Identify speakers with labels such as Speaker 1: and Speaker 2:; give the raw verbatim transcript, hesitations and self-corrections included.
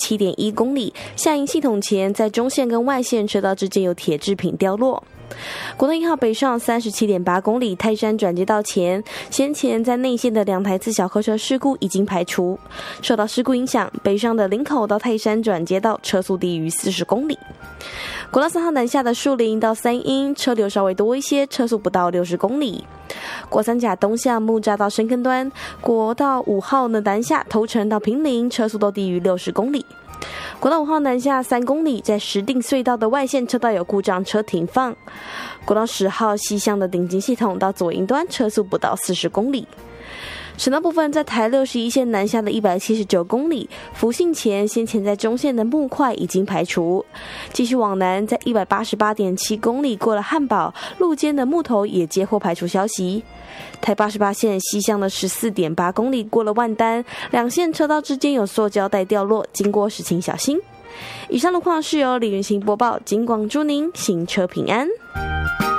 Speaker 1: 七点一公里，下营系统前在中线跟外线车道之间有铁制品掉落。国道一号北上 三十七点八公里，泰山转接道前，先前在内线的两台自小客车事故已经排除。受到事故影响，北上的林口到泰山转接道车速低于四十公里。国道三号南下的树林到三鹰，车流稍微多一些，车速不到六十公里。国三甲东向木栅到深坑端，国道五号呢南下头城到平林，车速都低于六十公里。国道五号南下三公里，在石碇隧道的外线车道有故障，车停放。国道十号西向的顶金系统到左营端，车速不到四十公里。省道部分，在台六十一线南下的一百七十九公里，福信前先前在中线的木块已经排除。继续往南，在一百八十八点七公里过了汉堡路肩的木头也接获排除消息。台八十八线西向的 十四点八公里过了万丹，两线车道之间有塑胶带掉落，经过时请小心。以上路况是由李云行播报，警广祝您行车平安。